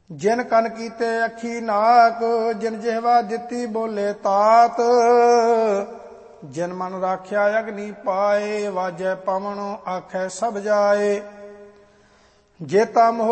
ਜਿਨ ਕਨ ਕੀਤੇ ਅੱਖੀ ਨਾਕ, ਜਿਨ ਜਿਹਵਾ ਦਿੱਤੀ ਬੋਲੇ ਤਾਤ। ਜਿਨ ਮਨ ਰਾਖਿਆ ਅਗਨੀ ਪਾਏ, ਵਾਜੈ ਪਵਨ ਆਖੈ ਸਭ ਜਾਏ। ਜੇਤਾ ਮੋਹ